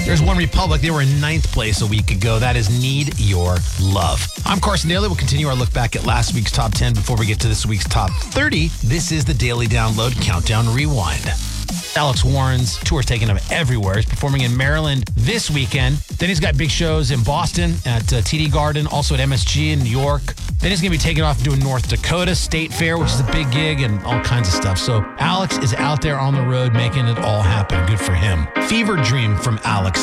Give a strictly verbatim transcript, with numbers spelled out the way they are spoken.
There's One Republic. They were in ninth place a week ago. That is Need Your Love. I'm Carson Daly. We'll continue our look back at last week's top ten before we get to this week's top thirty. This is the Daily Download Countdown Rewind. Alex Warren's tour's taking him everywhere. He's performing in Maryland this weekend. Then he's got big shows in Boston at uh, T D Garden, also at M S G in New York. Then he's going to be taking off doing North Dakota State Fair, which is a big gig, and all kinds of stuff. So Alex is out there on the road making it all happen. Good for him. Fever Dream from Alex